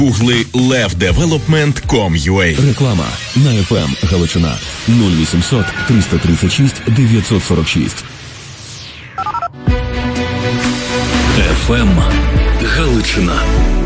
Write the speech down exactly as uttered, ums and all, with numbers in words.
Гугли левдевелопмент крапка ком крапка ю а. Реклама на еф ем Галичина нуль вісімсот триста тридцять шість дев'ятсот сорок шість. еф ем Галичина.